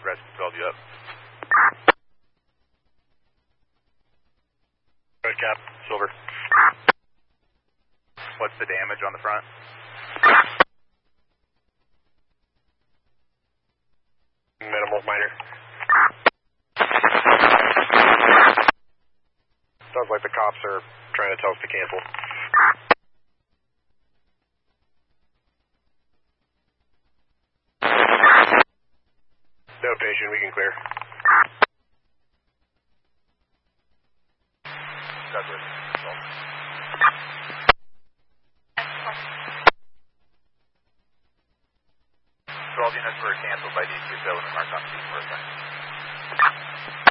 Rescue 12 you up. Good, Cap. Silver. What's the damage on the front? Minimal, minor. Sounds like the cops are trying to tell us to cancel. No patient, we can clear. Douglas. 12 units were canceled by DC 7 and marked on scene for a second.